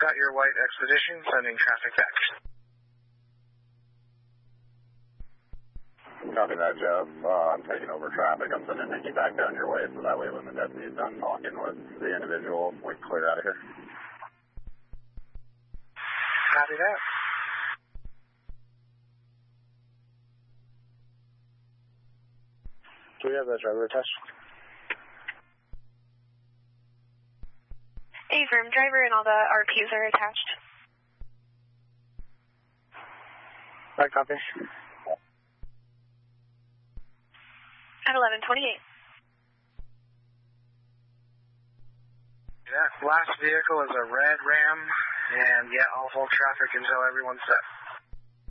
Got your white Expedition, sending traffic back. Copy that, Jeff. I'm taking over traffic. I'm sending Nikki back down your way, so that way when the deputy's done talking with the individual, we can clear out of here. Copy that. Do we have that driver attached? Affirm, driver and all the RPs are attached. Right, copy. At 11:28. That last vehicle is a red Ram, and yeah, I'll hold traffic until everyone's set.